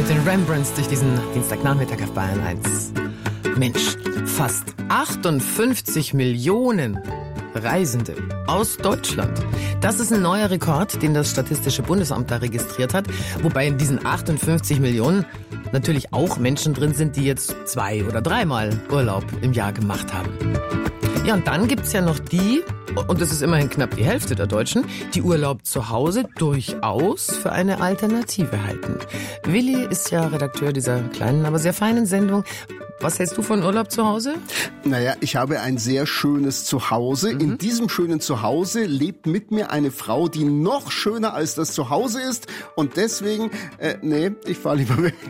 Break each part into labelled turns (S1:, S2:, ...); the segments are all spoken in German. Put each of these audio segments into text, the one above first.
S1: mit den Rembrandts durch diesen Dienstagnachmittag auf Bayern 1. Mensch, fast 58 Millionen Reisende aus Deutschland. Das ist ein neuer Rekord, den das Statistische Bundesamt da registriert hat. Wobei in diesen 58 Millionen natürlich auch Menschen drin sind, die jetzt 2- oder 3-mal Urlaub im Jahr gemacht haben. Ja, und dann gibt's ja noch die, und das ist immerhin knapp die Hälfte der Deutschen, die Urlaub zu Hause durchaus für eine Alternative halten. Willi ist ja Redakteur dieser kleinen, aber sehr feinen Sendung. Was hältst du von Urlaub zu Hause?
S2: Naja, ich habe ein sehr schönes Zuhause. In diesem schönen Zuhause lebt mit mir eine Frau, die noch schöner als das Zuhause ist. Und deswegen, ich fahre lieber weg.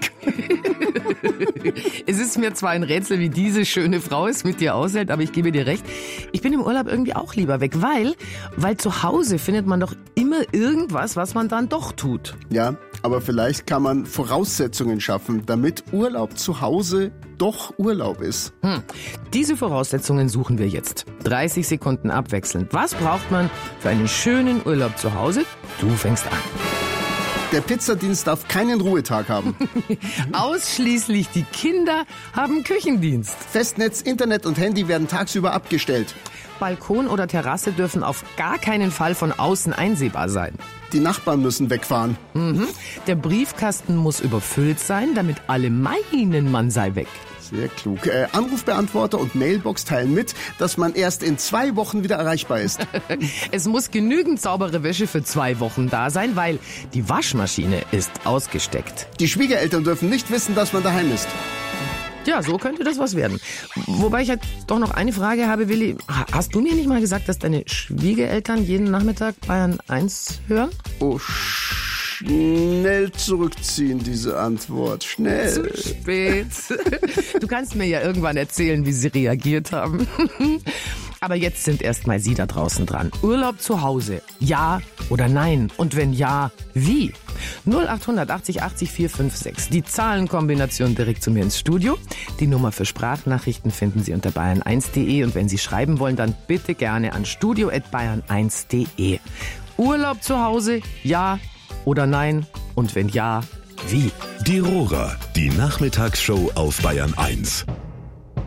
S1: Es ist mir zwar ein Rätsel, wie diese schöne Frau es mit dir aushält, aber ich gebe dir recht. Ich bin im Urlaub irgendwie auch lieber weg, weil zu Hause findet man doch immer irgendwas, was man dann doch tut.
S2: Ja, aber vielleicht kann man Voraussetzungen schaffen, damit Urlaub zu Hause doch Urlaub ist.
S1: Diese Voraussetzungen suchen wir jetzt. 30 Sekunden abwechselnd. Was braucht man für einen schönen Urlaub zu Hause? Du fängst an.
S2: Der Pizzadienst darf keinen Ruhetag haben.
S1: Ausschließlich die Kinder haben Küchendienst.
S2: Festnetz, Internet und Handy werden tagsüber abgestellt.
S1: Balkon oder Terrasse dürfen auf gar keinen Fall von außen einsehbar sein.
S2: Die Nachbarn müssen wegfahren.
S1: Der Briefkasten muss überfüllt sein, damit alle meinen, man sei weg.
S2: Sehr klug. Anrufbeantworter und Mailbox teilen mit, dass man erst in 2 Wochen wieder erreichbar ist.
S1: Es muss genügend saubere Wäsche für 2 Wochen da sein, weil die Waschmaschine ist ausgesteckt.
S2: Die Schwiegereltern dürfen nicht wissen, dass man daheim ist.
S1: Ja, so könnte das was werden. Wobei ich halt doch noch eine Frage habe, Willi. Hast du mir nicht mal gesagt, dass deine Schwiegereltern jeden Nachmittag Bayern 1 hören?
S2: Oh, schnell zurückziehen, diese Antwort. Schnell.
S1: Zu spät. Du kannst mir ja irgendwann erzählen, wie sie reagiert haben. Aber jetzt sind erstmal Sie da draußen dran. Urlaub zu Hause, ja oder nein? Und wenn ja, wie? 0800 80 80 456. Die Zahlenkombination direkt zu mir ins Studio. Die Nummer für Sprachnachrichten finden Sie unter bayern1.de. Und wenn Sie schreiben wollen, dann bitte gerne an studio@bayern1.de. Urlaub zu Hause, ja oder nein? Und wenn ja, wie?
S3: Die Rohrer, die Nachmittagsshow auf Bayern 1.